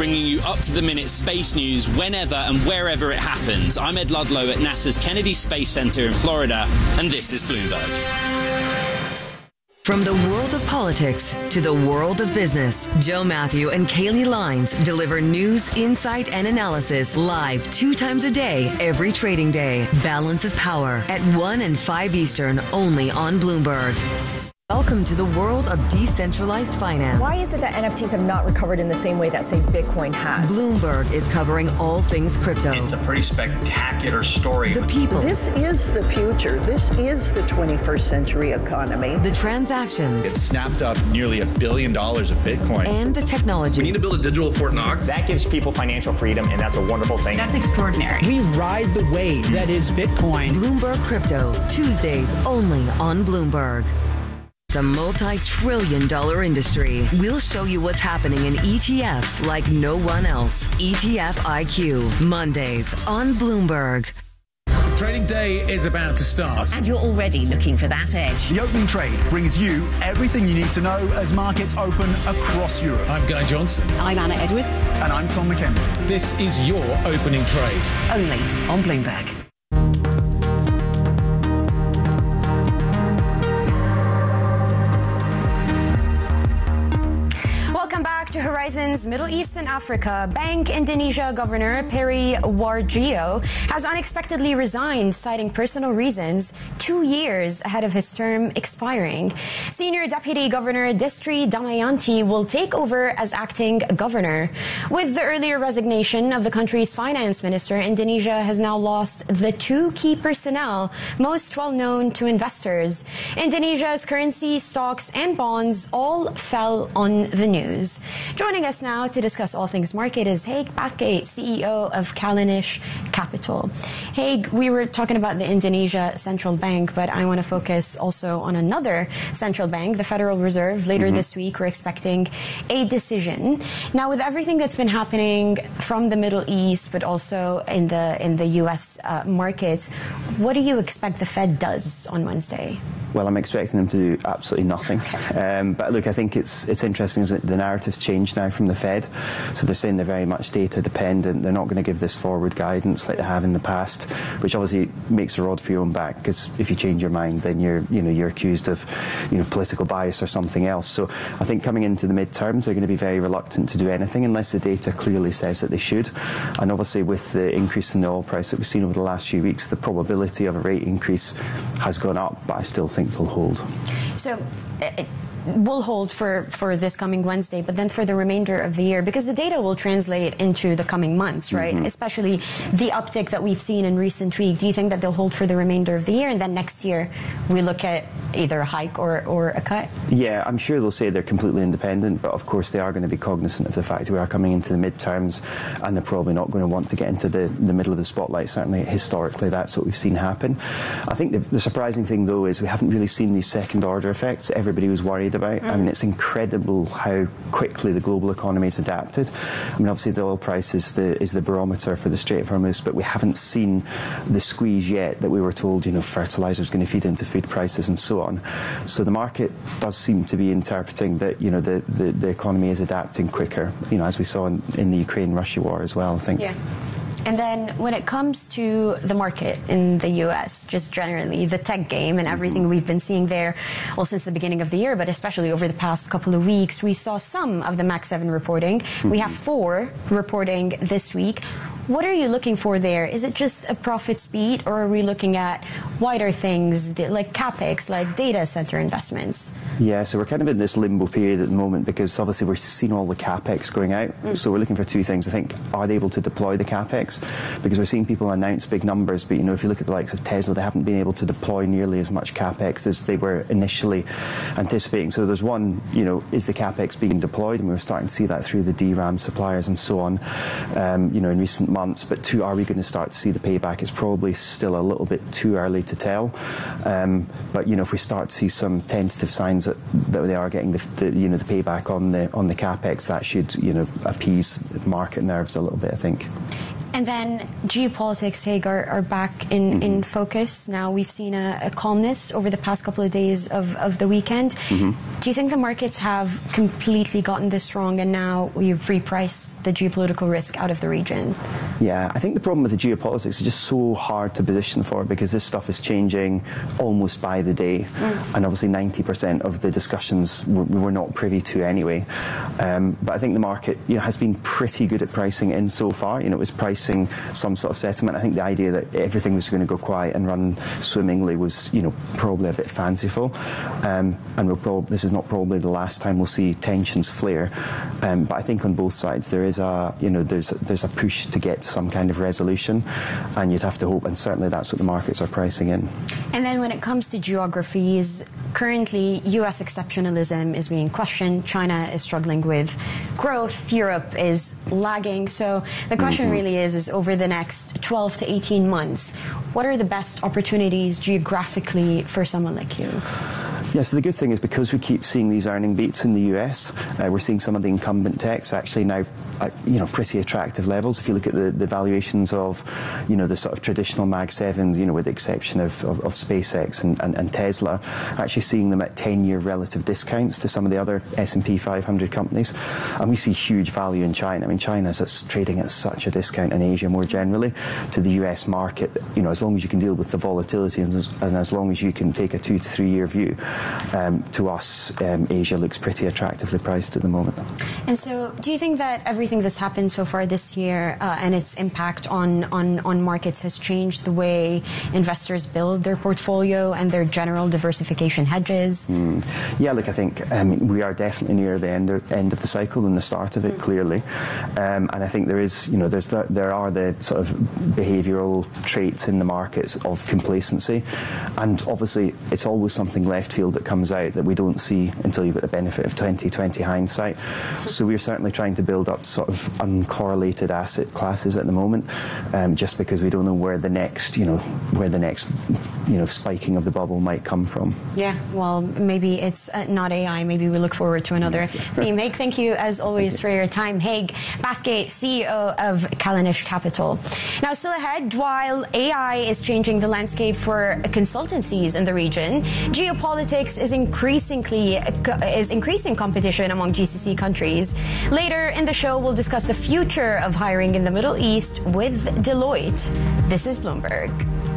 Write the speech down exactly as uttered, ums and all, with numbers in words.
bringing you up-to-the-minute space news whenever and wherever it happens. I'm Ed Ludlow at NASA's Kennedy Space Center in Florida, and this is Bloomberg. From the world of politics to the world of business, Joe Matthew and Kaylee Lines deliver news, insight, and analysis live two times a day, every trading day. Balance of Power at one and five Eastern, only on Bloomberg. Welcome to the world of decentralized finance. Why is it that N F Ts have not recovered in the same way that, say, Bitcoin has? Bloomberg is covering all things crypto. It's a pretty spectacular story. The people. This is the future. This is the twenty-first century economy. The transactions. It snapped up nearly a billion dollars of Bitcoin. And the technology. We need to build a digital Fort Knox. That gives people financial freedom, and that's a wonderful thing. That's extraordinary. We ride the wave that is Bitcoin. Bloomberg Crypto, Tuesdays only on Bloomberg. It's a multi-trillion dollar industry. We'll show you what's happening in E T Fs like no one else. E T F I Q, Mondays on Bloomberg. Trading day is about to start. And you're already looking for that edge. The Opening Trade brings you everything you need to know as markets open across Europe. I'm Guy Johnson. I'm Anna Edwards. And I'm Tom McKenzie. This is your Opening Trade. Only on Bloomberg. Welcome back to Horizon's Middle East and Africa. Bank Indonesia Governor Peri Warjio has unexpectedly resigned, citing personal reasons, two years ahead of his term expiring. Senior Deputy Governor Distri Damayanti will take over as acting governor. With the earlier resignation of the country's finance minister, Indonesia has now lost the two key personnel most well known to investors. Indonesia's currency, stocks, and bonds all fell on the news. Joining us now to discuss all things market is Haig Bathgate, C E O of Callanish Capital. Haig, we were talking about the Indonesia Central Bank, but I want to focus also on another central bank, the Federal Reserve. Later mm-hmm. this week, we're expecting a decision. Now, with everything that's been happening from the Middle East, but also in the in the U S uh, markets, what do you expect the Fed does on Wednesday? Well, I'm expecting them to do absolutely nothing. Um, but look, I think it's it's interesting that the narrative's changed now from the Fed. So they're saying they're very much data dependent. They're not going to give this forward guidance like they have in the past, which obviously makes a rod for your own back, because if you change your mind, then you're you know you're accused of you know political bias or something else. So I think coming into the midterms, they're going to be very reluctant to do anything unless the data clearly says that they should. And obviously, with the increase in the oil price that we've seen over the last few weeks, the probability of a rate increase has gone up, but I still think they'll hold. So it will hold for, for this coming Wednesday, but then for the remainder of the year, because the data will translate into the coming months, right? Mm-hmm. Especially the uptick that we've seen in recent weeks. Do you think that they'll hold for the remainder of the year, and then next year we look at either a hike or, or a cut? Yeah, I'm sure they'll say they're completely independent, but of course they are going to be cognizant of the fact we are coming into the midterms, and they're probably not going to want to get into the, the middle of the spotlight. Certainly historically that's what we've seen happen. I think the, the surprising thing though is we haven't really seen these second order effects everybody was worried about. Mm. I mean, it's incredible how quickly the global economy has adapted. I mean, obviously the oil price is the, is the barometer for the Strait of Hormuz, but we haven't seen the squeeze yet that we were told, you know, fertilizer is going to feed into food prices and so on. So the market does seem to be interpreting that, you know, the, the, the economy is adapting quicker, you know, as we saw in, in the Ukraine-Russia war as well, I think. Yeah. And then when it comes to the market in the U S, just generally, the tech game and everything we've been seeing there, well, since the beginning of the year, but especially over the past couple of weeks, we saw some of the Mac seven reporting. Mm-hmm. We have four reporting this week. What are you looking for there? Is it just a profit speed, or are we looking at wider things like CapEx, like data center investments? Yeah, so we're kind of in this limbo period at the moment, because obviously we're seeing all the CapEx going out. Mm. So we're looking for two things. I think, are they able to deploy the CapEx? Because we're seeing people announce big numbers, but you know, if you look at the likes of Tesla, they haven't been able to deploy nearly as much CapEx as they were initially anticipating. So there's one, you know, is the CapEx being deployed? And we're starting to see that through the D RAM suppliers and so on, um, you know, in recent months. But two, are we going to start to see the payback? It's probably still a little bit too early to tell. Um, but you know, if we start to see some tentative signs that, that they are getting the, the you know the payback on the on the CapEx, that should you know appease market nerves a little bit, I think. And then geopolitics, Haig, are, are back in, mm-hmm. in focus. Now we've seen a, a calmness over the past couple of days of, of the weekend. Mm-hmm. Do you think the markets have completely gotten this wrong and now you reprice the geopolitical risk out of the region? Yeah, I think the problem with the geopolitics is just so hard to position for because this stuff is changing almost by the day. Mm. And obviously ninety percent of the discussions we were not privy to anyway. Um, but I think the market you know, has been pretty good at pricing in so far. You know, it was pricing some sort of settlement. I think the idea that everything was going to go quiet and run swimmingly was, you know, probably a bit fanciful. Um, and we'll prob this is not probably the last time we'll see tensions flare. Um, but I think on both sides there is a, you know, there's there's a push to get some kind of resolution, and you'd have to hope, and certainly that's what the markets are pricing in. And then when it comes to geographies, currently U S exceptionalism is being questioned. China is struggling with growth. Europe is lagging. So the question mm-hmm. really is, is over the next twelve to eighteen months, what are the best opportunities geographically for someone like you? Yeah, so the good thing is because we keep seeing these earning beats in the U S, uh, we're seeing some of the incumbent techs actually now at, you know, pretty attractive levels. If you look at the, the valuations of, you know, the sort of traditional Mag seven, you know, with the exception of, of, of SpaceX and, and, and Tesla, actually seeing them at ten-year relative discounts to some of the other S and P five hundred companies. And we see huge value in China. I mean, China's trading at such a discount in Asia more generally to the U S market. You know, as long as you can deal with the volatility and as, and as long as you can take a two to three year view, Um, to us, um, Asia looks pretty attractively priced at the moment. And so, do you think that everything that's happened so far this year uh, and its impact on, on, on markets has changed the way investors build their portfolio and their general diversification hedges? Mm. Yeah, look, I think um, we are definitely near the end, end of the cycle than the start of it, mm. clearly. Um, and I think there is, you know, there's the, there are the sort of behavioural traits in the markets of complacency, and obviously it's always something left field that comes out that we don't see until you've got the benefit of twenty twenty hindsight. So we're certainly trying to build up sort of uncorrelated asset classes at the moment, um, just because we don't know where the next, you know, where the next, you know, spiking of the bubble might come from. Yeah, well, maybe it's uh, not A I. Maybe we look forward to another theme. Haig, thank you as always for your time. Haig Bathgate, C E O of Callanish Capital. Now, still ahead, while A I is changing the landscape for consultancies in the region, geopolitics is increasingly is increasing competition among G C C countries. Later in the show, we'll discuss the future of hiring in the Middle East with Deloitte. This is Bloomberg.